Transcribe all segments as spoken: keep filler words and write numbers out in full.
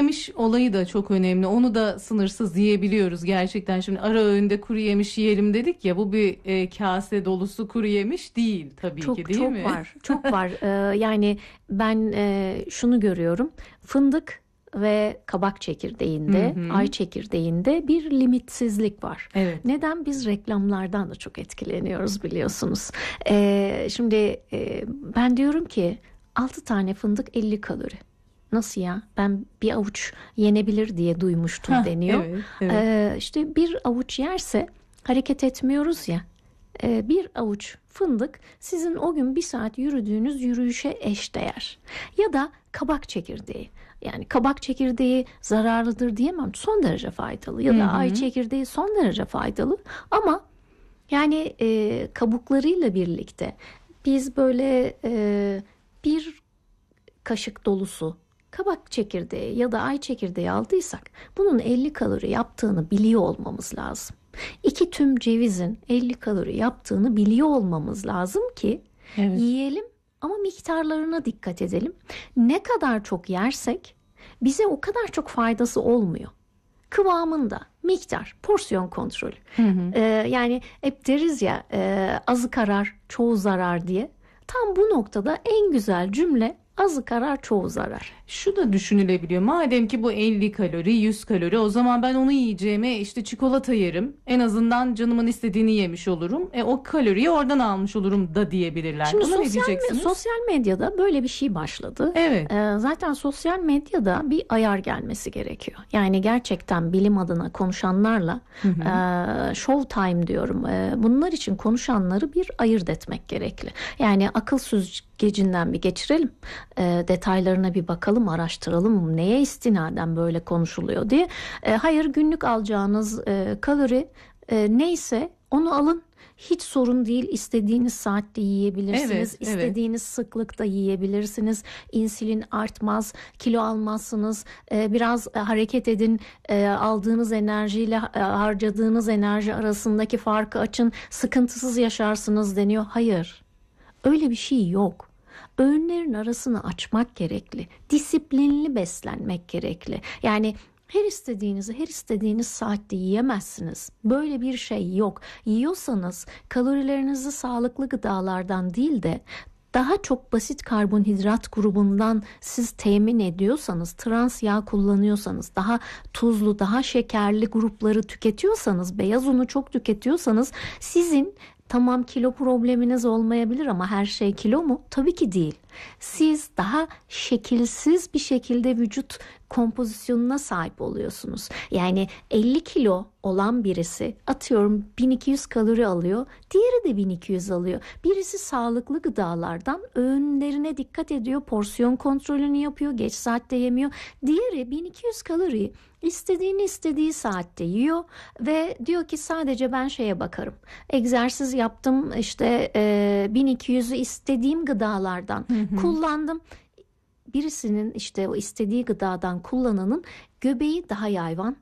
yemiş olayı da çok önemli. Onu da sınırsız yiyebiliyoruz gerçekten. Şimdi ara öğünde kuru yemiş yiyelim dedik ya, bu bir e, kase dolusu kuru yemiş değil tabii çok, ki, değil çok mi? Çok var, çok var. Ee, yani ben e, şunu görüyorum. Fındık ve kabak çekirdeğinde, hı hı. ay çekirdeğinde bir limitsizlik var. Evet. Neden? Biz reklamlardan da çok etkileniyoruz biliyorsunuz. Ee, şimdi e, ben diyorum ki altı tane fındık elli kalori. Nasıl ya? Ben bir avuç yenebilir diye duymuştum Heh, deniyor. Evet, evet. Ee, işte bir avuç yerse hareket etmiyoruz ya. Ee, bir avuç fındık sizin o gün bir saat yürüdüğünüz yürüyüşe eşdeğer. Ya da kabak çekirdeği. Yani kabak çekirdeği zararlıdır diyemem. Son derece faydalı. Ya da Hı-hı. ay çekirdeği son derece faydalı. Ama yani e, kabuklarıyla birlikte biz böyle e, bir kaşık dolusu kabak çekirdeği ya da ay çekirdeği aldıysak bunun elli kalori yaptığını biliyor olmamız lazım. İki tüm cevizin elli kalori yaptığını biliyor olmamız lazım ki evet. yiyelim ama miktarlarına dikkat edelim. Ne kadar çok yersek bize o kadar çok faydası olmuyor. Kıvamında, miktar, porsiyon kontrolü. Hı hı. Ee, yani hep deriz ya e, azı karar, çoğu zarar diye. Tam bu noktada en güzel cümle azı karar, çoğu zarar. Şu da düşünülebiliyor. Madem ki bu elli kalori, yüz kalori, o zaman ben onu yiyeceğime işte çikolata yerim. En azından canımın istediğini yemiş olurum. E, o kaloriyi oradan almış olurum da diyebilirler. Şimdi Ona sosyal, ne diyeceksiniz? sosyal medyada böyle bir şey başladı. Evet. Ee, zaten sosyal medyada bir ayar gelmesi gerekiyor. Yani gerçekten bilim adına konuşanlarla hı hı. E, show time diyorum. E, bunlar için konuşanları bir ayırt etmek gerekli. Yani akıl süzgecinden bir geçirelim. E, detaylarına bir bakalım, araştıralım. Neye istinaden böyle konuşuluyor diye. E, hayır, günlük alacağınız e, kalori e, neyse onu alın. Hiç sorun değil. İstediğiniz saatte yiyebilirsiniz. Evet, İstediğiniz evet. sıklıkta yiyebilirsiniz. İnsülin artmaz. Kilo almazsınız. Ee, biraz hareket edin. Ee, aldığınız enerjiyle harcadığınız enerji arasındaki farkı açın. Sıkıntısız yaşarsınız deniyor. Hayır. Öyle bir şey yok. Öğünlerin arasını açmak gerekli. Disiplinli beslenmek gerekli. Yani her istediğinizi her istediğiniz saatte yiyemezsiniz. Böyle bir şey yok. Yiyorsanız kalorilerinizi sağlıklı gıdalardan değil de daha çok basit karbonhidrat grubundan siz temin ediyorsanız, trans yağ kullanıyorsanız, daha tuzlu, daha şekerli grupları tüketiyorsanız, beyaz unu çok tüketiyorsanız sizin tamam kilo probleminiz olmayabilir ama her şey kilo mu? Tabii ki değil. Siz daha şekilsiz bir şekilde vücut kompozisyonuna sahip oluyorsunuz. Yani elli kilo olan birisi atıyorum bin iki yüz kalori alıyor. Diğeri de bin iki yüz alıyor. Birisi sağlıklı gıdalardan öğünlerine dikkat ediyor. Porsiyon kontrolünü yapıyor. Geç saatte yemiyor. Diğeri bin iki yüz kaloriyi istediğini istediği saatte yiyor ve diyor ki sadece ben şeye bakarım. Egzersiz yaptım, işte e, bin iki yüzü istediğim gıdalardan hı hı. kullandım. Birisinin işte o istediği gıdadan kullananın göbeği daha yayvan,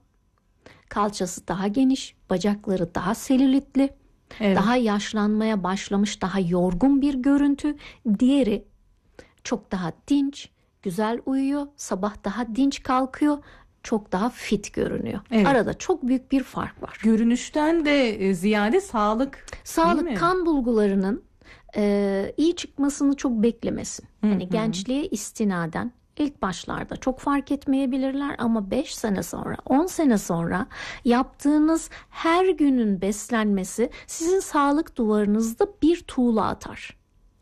kalçası daha geniş, bacakları daha selülitli, evet. daha yaşlanmaya başlamış, daha yorgun bir görüntü. Diğeri çok daha dinç, güzel uyuyor, sabah daha dinç kalkıyor, çok daha fit görünüyor. Evet. Arada çok büyük bir fark var. Görünüşten de ziyade sağlık. Sağlık, kan bulgularının e, iyi çıkmasını çok beklemesin. Yani gençliğe istinaden ilk başlarda çok fark etmeyebilirler ama beş sene sonra, on sene sonra yaptığınız her günün beslenmesi sizin sağlık duvarınızda bir tuğla atar.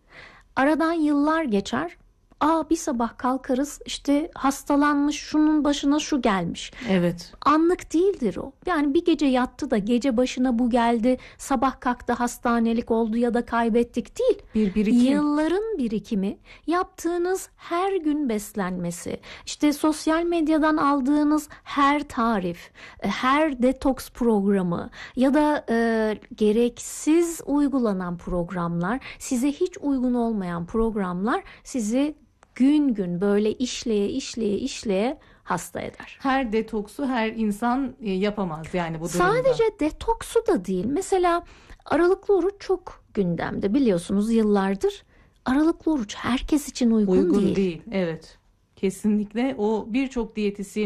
Aradan yıllar geçer. Aa, bir sabah kalkarız işte hastalanmış, şunun başına şu gelmiş. Evet. Anlık değildir o. Yani bir gece yattı da gece başına bu geldi, sabah kalktı hastanelik oldu ya da kaybettik değil. Bir birikim. Yılların birikimi, yaptığınız her gün beslenmesi, işte sosyal medyadan aldığınız her tarif, her detoks programı ya da e, gereksiz uygulanan programlar, size hiç uygun olmayan programlar sizi gün gün böyle işleye işleye işleye hasta eder. Her detoksu her insan yapamaz yani bu durumda. Sadece detoksu da değil. Mesela aralıklı oruç çok gündemde biliyorsunuz yıllardır. Aralıklı oruç herkes için uygun, uygun değil. değil. Uygun değil, evet. Kesinlikle o birçok diyetisyen